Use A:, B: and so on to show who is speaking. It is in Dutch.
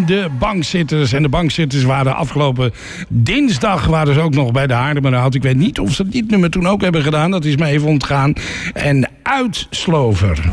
A: en de bankzitters. En de bankzitters waren afgelopen dinsdag waren ze ook nog bij de Haarlemmerhout. Ik weet niet of ze dit nummer toen ook hebben gedaan. Dat is me even ontgaan. En Uitslover.